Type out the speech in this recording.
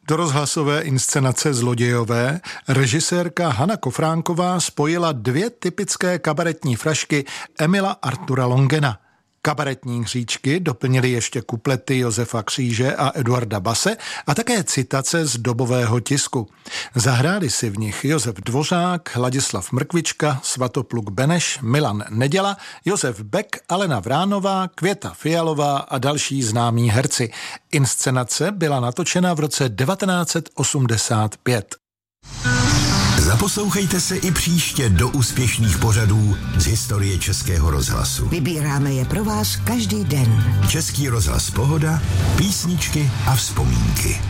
Do rozhlasové inscenace Zlodějové režisérka Hana Kofránková spojila dvě typické kabaretní frašky Emila Artura Longena. Kabaretní hříčky doplnili ještě kuplety Josefa Kříže a Eduarda Base a také citace z dobového tisku. Zahráli si v nich Josef Dvořák, Ladislav Mrkvička, Svatopluk Beneš, Milan Neděla, Josef Beck, Alena Vránová, Květa Fialová a další známí herci. Inscenace byla natočena v roce 1985. Zaposlouchejte se i příště do úspěšných pořadů z historie Českého rozhlasu. Vybíráme je pro vás každý den. Český rozhlas Pohoda, písničky a vzpomínky.